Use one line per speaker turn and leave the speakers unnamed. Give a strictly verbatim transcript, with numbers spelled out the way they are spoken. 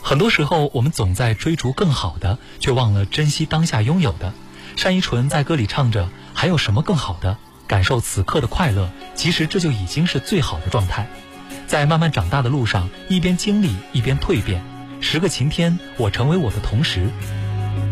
很多时候我们总在追逐更好的，却忘了珍惜当下拥有的。单依纯在歌里唱着，还有什么更好的？感受此刻的快乐，其实这就已经是最好的状态。在慢慢长大的路上，一边经历一边蜕变。十个晴天，我成为我的同时，